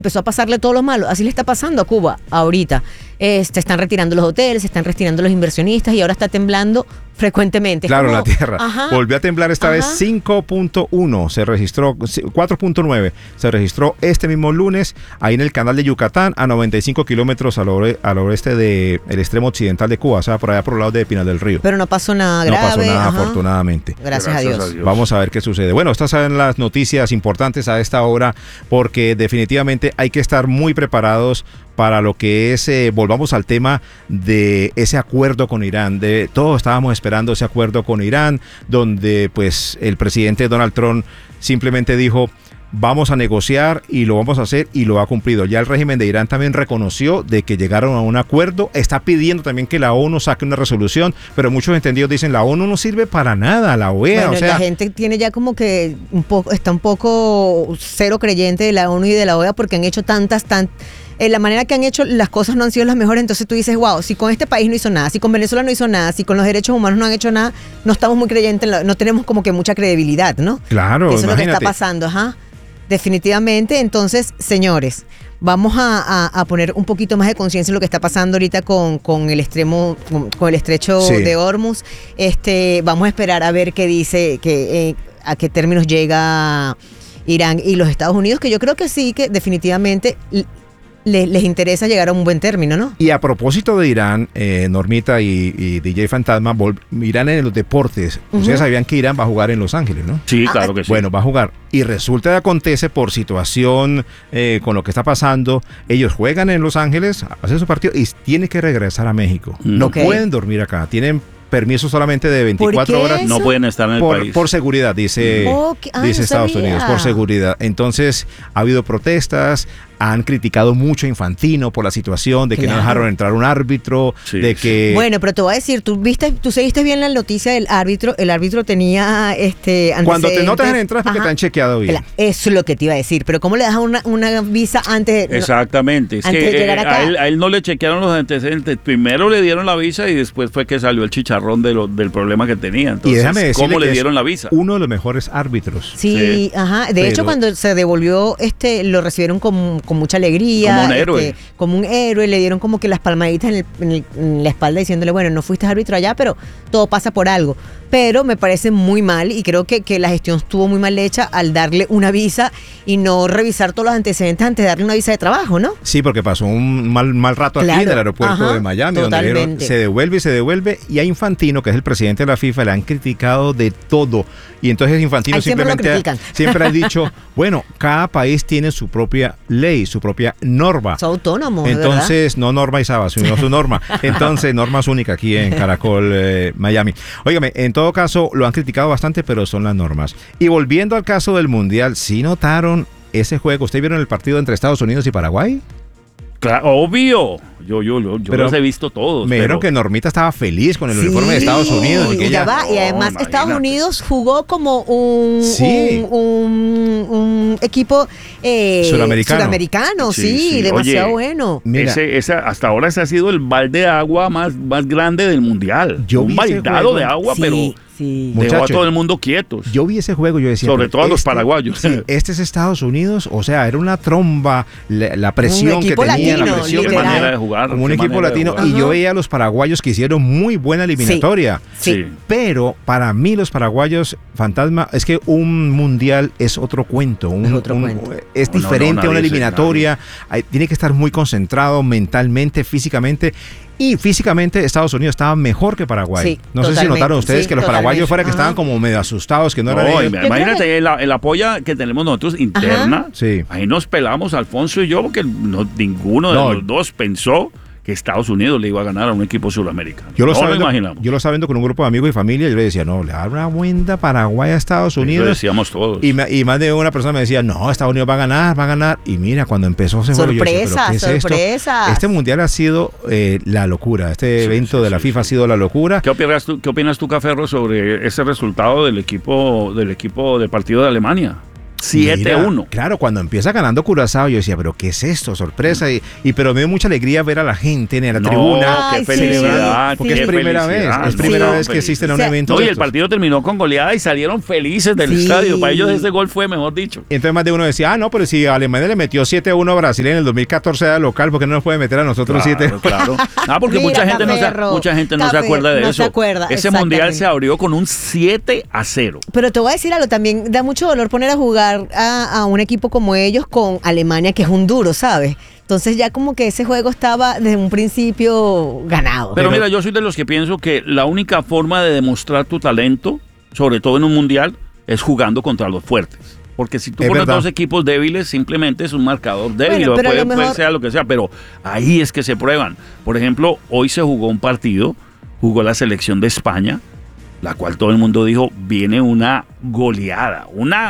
empezó a pasarle todo lo malo. Así le está pasando a Cuba ahorita. Se están retirando los hoteles, se están retirando los inversionistas y ahora está temblando frecuentemente. Claro, la tierra. Volvió a temblar esta vez 5.1, se registró 4.9, se registró este mismo lunes ahí en el canal de Yucatán, a 95 kilómetros al oeste del extremo occidental de Cuba, o sea, por allá por el lado de Pinar del Río. Pero no pasó nada grave. No pasó nada, afortunadamente. Gracias a Dios. Vamos a ver qué sucede. Bueno, estas son las noticias importantes a esta hora, porque definitivamente hay que estar muy preparados para lo que es, volvamos al tema de ese acuerdo con Irán. Todos estábamos esperando ese acuerdo con Irán, donde pues el presidente Donald Trump simplemente dijo: vamos a negociar y lo vamos a hacer, y lo ha cumplido. Ya el régimen de Irán también reconoció de que llegaron a un acuerdo, está pidiendo también que la ONU saque una resolución, pero muchos entendidos dicen: la ONU no sirve para nada, la OEA. Bueno, la gente tiene ya como que está un poco cero creyente de la ONU y de la OEA, porque han hecho la manera que han hecho las cosas no han sido las mejores. Entonces tú dices: wow, si con este país no hizo nada, si con Venezuela no hizo nada, si con los derechos humanos no han hecho nada, no estamos muy creyentes, no tenemos como que mucha credibilidad, ¿no? Claro, eso es lo que está pasando, definitivamente. Entonces, señores, vamos a poner un poquito más de conciencia en lo que está pasando ahorita con el estrecho de Hormuz. Vamos a esperar a ver qué dice, a qué términos llega Irán y los Estados Unidos, que yo creo que sí, que definitivamente les interesa llegar a un buen término, ¿no? Y a propósito de Irán, Normita y DJ Fantasma, Irán en los deportes. Ustedes sabían que Irán va a jugar en Los Ángeles, ¿no? Sí, claro que sí. Bueno, va a jugar. Y resulta que acontece por situación con lo que está pasando. Ellos juegan en Los Ángeles, hacen su partido y tienen que regresar a México. No pueden dormir acá. Tienen permiso solamente de 24 horas. No pueden estar en el país. Por seguridad, dice Estados Unidos, por seguridad. Entonces, ha habido protestas, han criticado mucho a Infantino por la situación de que no dejaron entrar un árbitro, de que... Bueno, pero te voy a decir, tú seguiste bien la noticia del árbitro. El árbitro tenía Cuando no te dejan entrar es porque te han chequeado bien. Eso es lo que te iba a decir, pero ¿cómo le das una visa antes? Exactamente, es antes que de llegar acá? a él no le chequearon los antecedentes. Primero le dieron la visa y después fue que salió el chicharrón del problema que tenía. Entonces, y déjame decirle, ¿cómo le dieron la visa? Uno de los mejores árbitros. Sí. De hecho, cuando se devolvió, lo recibieron con mucha alegría. Como un héroe. Como un héroe, le dieron como que las palmaditas en la espalda diciéndole: bueno, no fuiste árbitro allá, pero todo pasa por algo. Pero me parece muy mal, y creo que la gestión estuvo muy mal hecha al darle una visa y no revisar todos los antecedentes antes de darle una visa de trabajo, ¿no? Sí, porque pasó un mal rato aquí en el aeropuerto de Miami, donde dijeron, se devuelve, y a Infantino, que es el presidente de la FIFA, le han criticado de todo. Y entonces Infantino siempre ha dicho: bueno, cada país tiene su propia ley, su propia norma. Son autónomos, entonces, no Norma y Saba, sino su norma. Entonces, norma es única aquí en Caracol, Miami. Óigame, en todo caso, lo han criticado bastante, pero son las normas. Y volviendo al caso del Mundial, ¿sí notaron ese juego? ¿Ustedes vieron el partido entre Estados Unidos y Paraguay? Claro, obvio. Yo los he visto todos. Me dijeron que Normita estaba feliz con el uniforme de Estados Unidos. Y además Estados Unidos jugó como un equipo suramericano, demasiado bueno. Mira, hasta ahora ese ha sido el balde de agua más grande del Mundial. Un baldado de agua, pero... Dejó a todo el mundo quietos. Yo vi ese juego, yo decía... Sobre todo a los paraguayos. Sí, este es Estados Unidos, o sea, era una tromba, la presión que tenía, la presión, qué manera de jugar. Como un equipo latino, y yo veía a los paraguayos que hicieron muy buena eliminatoria. Sí. Pero para mí los paraguayos, Fantasma, es que un mundial es otro cuento. Es diferente a una eliminatoria. Tiene que estar muy concentrado mentalmente, físicamente. Y físicamente Estados Unidos estaba mejor que Paraguay. No sé si notaron ustedes que los paraguayos fuera que estaban como medio asustados, que no eran ellos. Imagínate el apoyo que tenemos nosotros interna. Ahí nos pelamos Alfonso y yo, porque ninguno de los dos pensó que Estados Unidos le iba a ganar a un equipo suramericano. Yo lo estaba viendo con un grupo de amigos y familia, y yo le decía: no, le da una buena Paraguay a Estados Unidos. Lo decíamos todos. Y más de una persona me decía: no, Estados Unidos va a ganar. Y mira, cuando empezó ese juego, yo decía: ¿pero qué es esto? Este mundial ha sido la locura. Este evento de la FIFA ha sido la locura. ¿Qué opinas tú, Caferro, sobre ese resultado del equipo del partido de Alemania? 7-1. Claro, cuando empieza ganando Curazao, yo decía, pero ¿qué es esto? Sorpresa. Pero me dio mucha alegría ver a la gente en la tribuna. ¡Qué felicidad! Porque es primera vez que existen un evento. No, y el partido terminó con goleada y salieron felices del estadio. Para ellos ese gol fue, mejor dicho. Y entonces más de uno decía, no, pero si Alemania le metió 7-1 a Brasil en el 2014 era local, ¿por qué no nos puede meter a nosotros 7? Claro. Porque mucha gente no se acuerda de eso. Ese mundial se abrió con un 7-0. Pero te voy a decir algo, también da mucho dolor poner a jugar a un equipo como ellos con Alemania, que es un duro, ¿sabes? Entonces ya como que ese juego estaba desde un principio ganado. Pero mira, yo soy de los que pienso que la única forma de demostrar tu talento, sobre todo en un mundial, es jugando contra los fuertes. Porque si tú pones dos equipos débiles, simplemente es un marcador débil, puede ser lo que sea, pero ahí es que se prueban. Por ejemplo, hoy se jugó un partido, jugó la selección de España, la cual todo el mundo dijo, viene una goleada,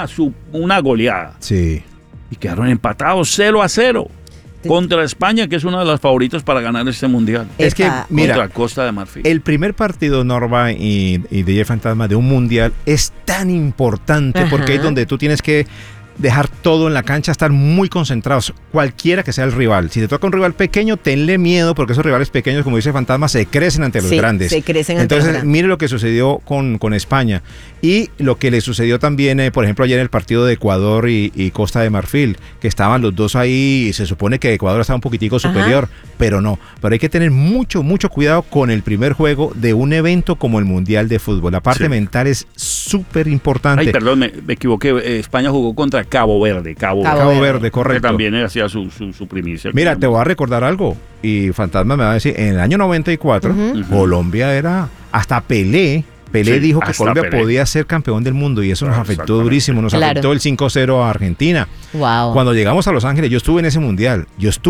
una goleada. Sí. Y quedaron empatados 0-0 contra España, que es una de las favoritas para ganar este mundial. Es que, mira, contra Costa de Marfil. El primer partido, Norma y DJ Fantasma, de un mundial es tan importante porque es donde tú tienes que dejar todo en la cancha, estar muy concentrados, cualquiera que sea el rival. Si te toca un rival pequeño, tenle miedo, porque esos rivales pequeños, como dice Fantasma, se crecen ante los grandes. Se crecen ante Entonces, los grandes. mire lo que sucedió con España y lo que le sucedió también, por ejemplo, ayer en el partido de Ecuador y Costa de Marfil, que estaban los dos ahí y se supone que Ecuador estaba un poquitico superior, pero no. Pero hay que tener mucho cuidado con el primer juego de un evento como el Mundial de Fútbol. La parte mental es súper importante. Ay, perdón, me equivoqué. España jugó contra Cabo Verde, correcto. Que también hacía su primicia. Mira, te voy a recordar algo. Y Fantasma me va a decir, en el año 94, Colombia era hasta Pelé dijo que Colombia podía ser campeón del mundo y eso nos afectó durísimo, nos afectó el 5-0 a Argentina. Wow. Cuando llegamos a Los Ángeles, yo estuve en ese mundial,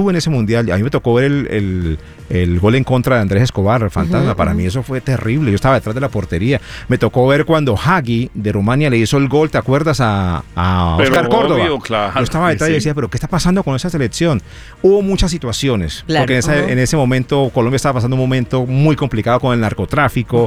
a mí me tocó ver el gol en contra de Andrés Escobar, el Fantasma, para mí eso fue terrible, yo estaba detrás de la portería, me tocó ver cuando Hagi de Rumania le hizo el gol, ¿te acuerdas? A Oscar Córdoba. Claro, yo estaba detrás y decía, pero ¿qué está pasando con esa selección? Hubo muchas situaciones, porque en ese momento Colombia estaba pasando un momento muy complicado con el narcotráfico,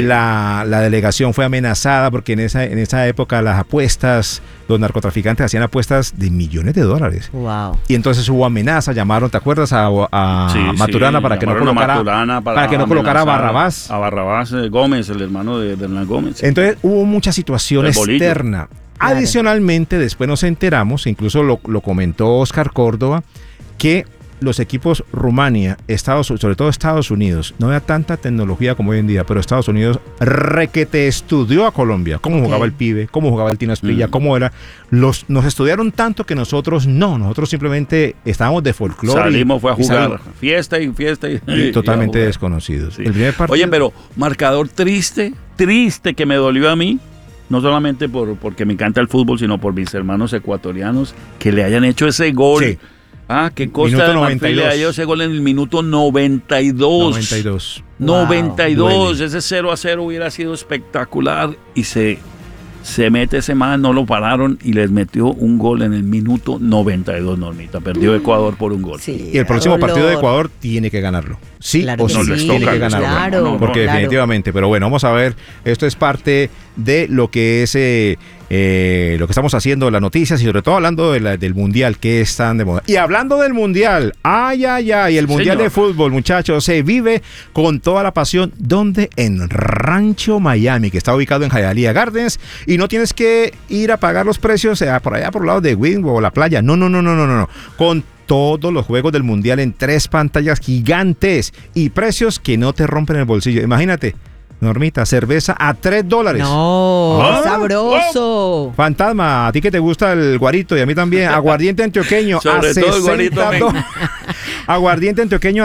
la delegación fue amenazada porque en esa época las apuestas, los narcotraficantes hacían apuestas de millones de dólares. Wow. Y entonces hubo amenaza, llamaron, ¿te acuerdas? A Maturana para que no colocara a Barrabás. A Barrabás Gómez, el hermano de Hernán Gómez. Entonces hubo mucha situación externa. Claro. Adicionalmente, después nos enteramos, incluso lo comentó Oscar Córdoba, que los equipos Rumania, sobre todo Estados Unidos, no había tanta tecnología como hoy en día, pero Estados Unidos requete estudió a Colombia, cómo jugaba el pibe, cómo jugaba el Tino Asprilla, cómo era. Nos estudiaron tanto que nosotros simplemente estábamos de folclore. Salimos, fue a jugar, fiesta y totalmente desconocidos. Sí. El primer partido, oye, pero marcador triste que me dolió a mí, no solamente porque me encanta el fútbol, sino por mis hermanos ecuatorianos, que le hayan hecho ese gol. Sí. Que Costa de Marfil le dio ese gol en el minuto 92. 92. Ese 0-0 hubiera sido espectacular y se mete ese man, no lo pararon y les metió un gol en el minuto 92, Normita. Perdió Ecuador por un gol. Sí, y el próximo partido de Ecuador tiene que ganarlo. Sí, claro o sí, tiene que ganarlo. Porque definitivamente, pero bueno, vamos a ver, esto es parte de lo que es lo que estamos haciendo, las noticias y sobre todo hablando del Mundial que es tan de moda. Y hablando del Mundial, el Mundial de Fútbol, muchachos, se vive con toda la pasión. ¿Dónde? En Rancho Miami, que está ubicado en Hialeah Gardens y no tienes que ir a pagar los precios por allá por el lado de Wynwood o la playa. No. Con todos los juegos del Mundial en 3 pantallas gigantes y precios que no te rompen el bolsillo. Imagínate, Normita, cerveza a $3. No, sabroso. Fantasma, a ti que te gusta el guarito y a mí también, aguardiente antioqueño a $60. Aguardiente antioqueño a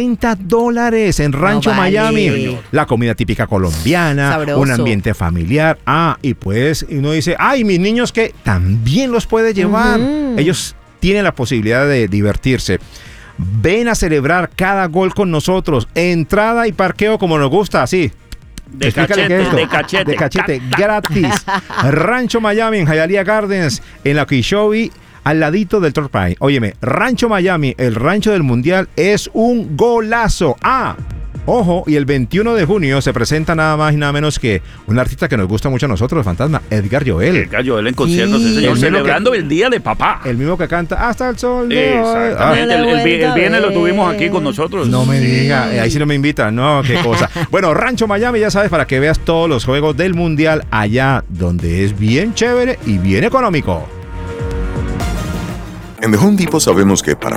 $60 en Rancho Miami. La comida típica colombiana, sabroso. Un ambiente familiar. Y pues uno dice, mis niños que también los puede llevar. Ellos tienen la posibilidad de divertirse. Ven a celebrar cada gol con nosotros. Entrada y parqueo como nos gusta, así. De cachete, gratis. Rancho Miami en Hialeah Gardens, en la Okeechobee, al ladito del Torpine. Óyeme, Rancho Miami, el rancho del Mundial, es un golazo. Ojo, y el 21 de junio se presenta nada más y nada menos que un artista que nos gusta mucho a nosotros, Fantasma, Edgar Joel. Edgar Joel en conciertos, sí, señor, celebrando el Día de Papá. El mismo que canta Hasta el Sol de Hoy. Exactamente, el viernes lo tuvimos aquí con nosotros. No me diga, ahí sí no me invitan, no, qué cosa. Bueno, Rancho Miami, ya sabes, para que veas todos los juegos del Mundial allá donde es bien chévere y bien económico. En The Home Depot sabemos que para